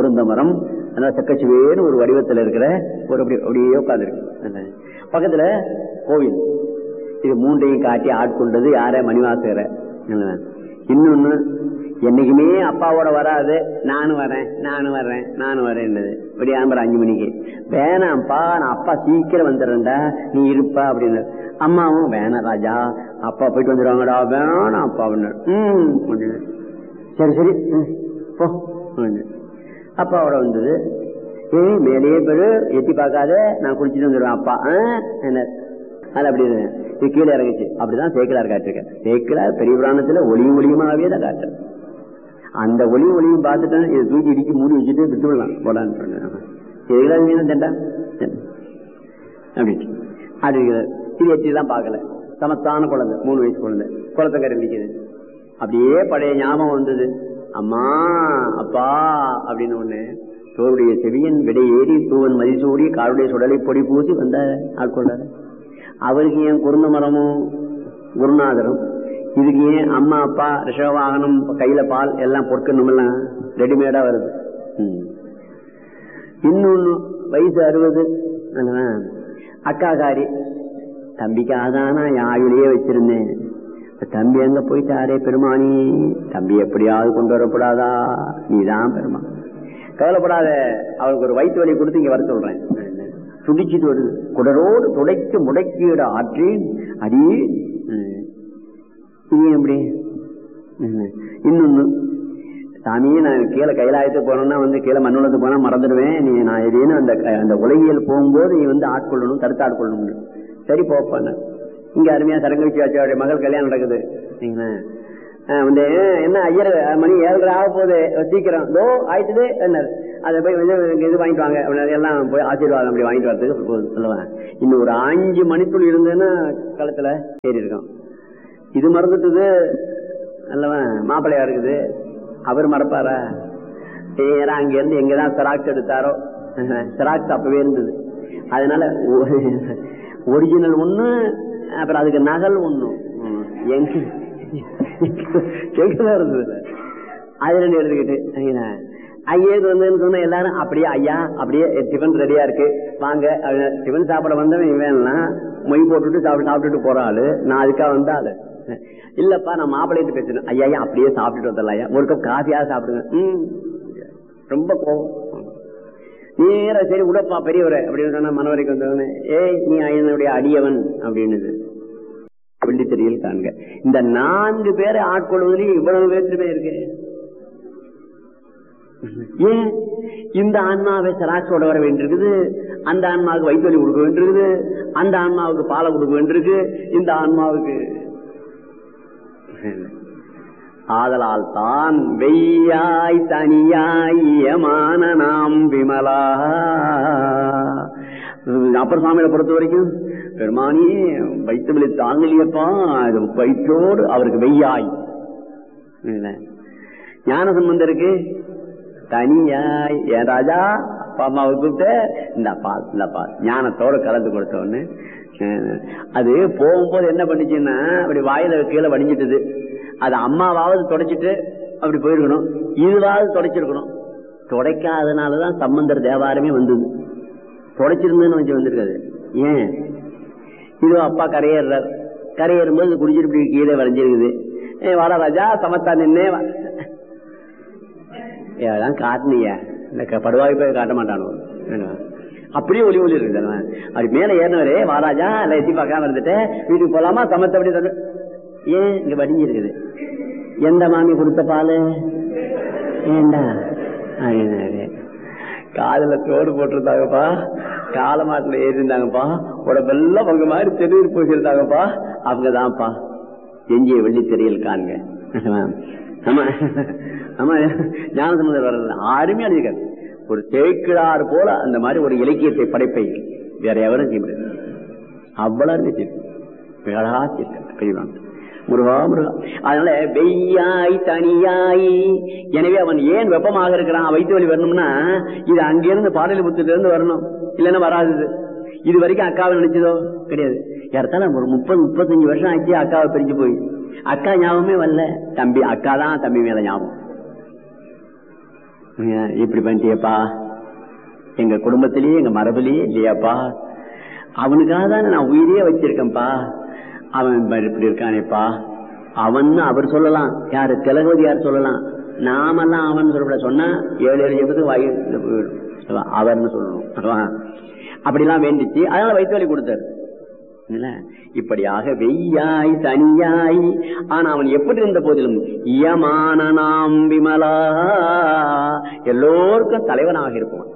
குருந்த மரம், செக்கச்சுவேன்னு ஒரு வடிவத்தில் இருக்கிற ஒரு அப்படியே உட்கார்ந்து இருக்கு. பக்கத்துல கோவில். இது மூன்றையும் காட்டி ஆட்கொண்டது யார? மணிவாசகரை. இன்னொன்னு, என்னைக்குமே அப்பாவோட வராது, நானும் வரேன் நானும் வர்றேன் நானும் வரேன்னது. இப்படி ஆம்பரம் 5 மணிக்கு, வேணாம்ப்பா நான் அப்பா சீக்கிரம் வந்துடுறேன்டா நீ இருப்பா அப்படின்னு. அம்மாவும் வேணாம் ராஜா அப்பா போயிட்டு வந்துடுவாங்கடா, வேணாம் அப்பா அப்படின்னு. சரி சரி போ. அப்பாவோட வந்தது. மேலேயே பெரு எட்டி பார்க்காத, நான் குளிச்சுட்டு வந்துடுவேன் அப்பா. என்ன அது அப்படின்னு இது கீழே இறங்கிச்சு. அப்படிதான் சேக்கிலார் காட்டிருக்க. சேக்கிலார் பெரிய புராணத்துல ஒளியும் ஒளியுமாவே தான் காட்டுற. அந்த ஒளியும் ஒளியும் பார்த்துட்டேன், இதை தூக்கி இடிக்கி மூடி வச்சுட்டு விட்டு விடலாம் போடான்னு சொன்னேன். தண்டா அப்படி அது இது எட்டிலாம் பார்க்கல. சமத்தான குழந்தை, 3 வயசு குழந்தை, குளத்தங்கரை நிற்குது. அப்படியே பழைய ஞாபகம் வந்தது. அம்மா அப்பா அப்படின்னு ஒண்ணு. தோருடைய செவியன் விடை ஏறி தூவன் மதிசூடி காருடைய சுடலை பொடி பூசி வந்த ஆட்கொண்டாரு. அவருக்கு ஏன் குருந்த மரமும் குருநாதரும், இதுக்கு ஏன் அம்மா அப்பா ரிஷவாகனம் கையில பால் எல்லாம் பொற்கணும் எல்லாம் ரெடிமேடா வருது. இன்னொன்னு வயசு 60. அக்காக்காரி தம்பிக்காதானா ஆயுளையே வச்சிருந்தேன். தம்பி அங்க போயிட்டாரே பெருமானி, தம்பி எப்படியாவது கொண்டு வரப்படாதா? நீதான் பெருமா, கவலைப்படாத. அவளுக்கு ஒரு வயிற்று வலி கொடுத்து இங்க வர சொல்றேன். துடிச்சிட்டு வருது. குடரோடு துடைத்து முடக்கிட ஆற்றி அடி. இது எப்படி? இன்னொன்னு, சாமியே நான் கீழே கைலாயத்துக்கு போனோம்னா கீழே மண்ணுலத்துக்கு போனா மறந்துடுவேன். நீ நான் எதையும் அந்த உலகியல் போகும்போது நீ ஆட்கொள்ளணும், தடுத்து ஆட்கொள்ளணும். சரி போப்பான. இங்க அருமையா சரங்கவிச்சி ஆச்சாரிய மகள் கல்யாணம் நடக்குது. என்ன ஐயர் மணி 7:30 ஆக போகுது, சீக்கிரம் தோ ஆயிட்டுது என்ன, அதை போய் இது வாங்கிட்டு வாங்க எல்லாம் போய் ஆசீர்வாதம் அப்படி வாங்கிட்டு வரதுக்கு சொல்லுவேன். இன்னும் ஒரு 5 மணிக்குள் இருந்தேன்னா களத்துல ஏறி இருக்கோம். இது மறந்துட்டுது அல்லவன், மாப்பிள்ளையா இருக்குது. அவர் மறப்பாரா? நேரா அங்க இருந்து எங்கதான் செராக்ஸ் எடுத்தாரோ, செராக்ஸ் அப்பவே இருந்தது. அதனால ஒரிஜினல் ஒண்ணு, அப்புறம் அதுக்கு நகல் ஒண்ணு எங்கதான் இருந்தது. அது 2 எடுத்துக்கிட்டு ஐயது வந்து சொன்ன எல்லாரும் அப்படியே ஐயா அப்படியே டிஃபன் ரெடியா இருக்கு வாங்க. டிஃபன் சாப்பிட வந்தவன் வேணும்னா மொய் போட்டுட்டு சாப்பிட்டுட்டு போற ஆளு. நான் அதுக்காக வந்த ஆளு இல்லப்பா. நான் மாப்பிள்ளைட்டு பேசுறேன். ஐயா அப்படியே சாப்பிட்டுட்டு வந்துடலாம் ஐயா, ஒரு கப் காஃபியா சாப்பிடுங்க. ரொம்ப கோவம். நேர சரி உடப்பா பெரியவரை அப்படின்னு சொன்னா மனவரைக்கு வந்தவனே, ஏய் நீ என்னுடைய அடியவன் அப்படின்னுது. வெள்ளி தெரியல் காண்க. இந்த 4 பேரை ஆட்கொள்வதில் இவ்வளவு வேற்றுமை இருக்கு. ஏன் இந்த ஆன்மாவை சராட்சோட வர வேண்டியிருக்குது, அந்த ஆன்மாவுக்கு வயிற்று வலி கொடுக்க வேண்டியிருக்குது, அந்த ஆன்மாவுக்கு பாலை கொடுக்க வேண்டியிருக்கு, இந்த ஆன்மாவுக்கு. ஆதலால் தான் வெய்யாய் தனியாய் யமான நாம் விமலா. அப்பர் சுவாமியை பொறுத்த வரைக்கும் பெருமானி வயிற்று வலி தாங்கலியப்பா, வயிற்றோடு அவருக்கு வெய்யாய். ஞான சம்பந்தருக்கு தனியாய் என் ராஜா அப்பா அம்மாவை கூப்பிட்டு இந்த பால் ஞானத்தோட கலந்து கொடுத்தோன்னு. அது போகும்போது என்ன பண்ணிச்சுன்னா அப்படி வாயில கீழே வடிஞ்சிட்டது. அது அம்மாவாவது தொடச்சிட்டு அப்படி போயிருக்கணும், இதுவாவது தொடச்சிருக்கணும். தொடக்காதனாலதான் சம்பந்தர் தேவாரமே வந்தது. தொடச்சிருந்ததுன்னு வச்சு வந்திருக்காது. ஏன் இது அப்பா கரையேறார், கரையேறும்போது குடிச்சிட்டு இப்படி கீழே வளைஞ்சிருக்குது. வாடா ராஜா சமத்தா நின்னே ஏதான் காட்டினியா இந்த படுவாய் போய் காட்ட மாட்டானோ, அப்படியே ஒளி ஒளி இருக்குது. அப்படி மேல ஏறினவரே வாராஜா இல்ல எத்தி பார்க்காம இருந்துட்டு வீட்டுக்கு போலாமா சமத்தை அப்படி தந்து. ஏன் இங்க வடிஞ்சு இருக்குது? எந்த மாமி கொடுத்த பாலு ஏண்டா காதல தோடு போட்டிருந்தாங்கப்பா, காலமாட்டுல ஏறி இருந்தாங்கப்பா, உடம்பெல்லாம் அவங்க மாதிரி தெருவில் போயிருந்தாங்கப்பா, அவங்கதான்ப்பா எஞ்சிய வெள்ளி தெரியல் காண்க. ஆமா ஆமா ஞானசம்பந்தர் வர்றது அருமையா இருக்காரு. ஒரு தேய்க்கிழாறு போல அந்த மாதிரி ஒரு இலக்கியத்தை படைப்பை வேற எவரும் செய்ய முடியாது. அவ்வளவு பெரியவான் முருகா முருகா. அதனால வெய்யாய் தனியாய். எனவே அவன் ஏன் வெப்பமாக இருக்கிறான், வயிற்று வலி வரணும்னா இது அங்கிருந்து பாடலிபுத்தில இருந்து வரணும், இல்லைன்னா வராது. இது வரைக்கும் அக்காவை நினைச்சதோ கிடையாது. யார்த்தாலும் ஒரு 30-35 வருஷம் ஆச்சு அக்காவை பிரிஞ்சு போய். அக்கா ஞாபகமே வரல, தம்பி அக்கா தான் தம்பி மேல ஞாபகம். இப்படி பண்ணிட்டியப்பா, எங்க குடும்பத்திலேயே எங்க மரபிலேயே இல்லையாப்பா, அவனுக்காக தானே நான் உயிரியே வச்சிருக்கேன்ப்பா, அவன் இப்படி இருக்கானேப்பா. அவன் அவர் சொல்லலாம், யாரு திலகவதி யார் சொல்லலாம், நாமெல்லாம் அவன் சொல்ல சொன்னா 7 ஜெபத்துக்கு வாய் அவர்னு சொல்லணும். அப்படிலாம் வேண்டிச்சு, அதனால வயிற்று வலி கொடுத்தாரு. இப்படியாக வெய்யாய் தனியாய். ஆனா அவன் எப்படி இருந்த போதிலும் இயமான நாம் விமலா, எல்லோருக்கும் தலைவனாக இருப்பான்.